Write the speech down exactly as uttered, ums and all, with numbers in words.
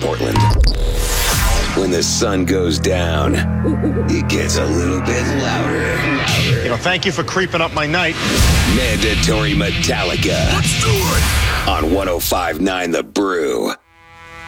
Portland. When the sun goes down, it gets a little bit louder. You know, thank you for creeping up my night. Mandatory Metallica. Let's do it! On one oh five point nine The Brew.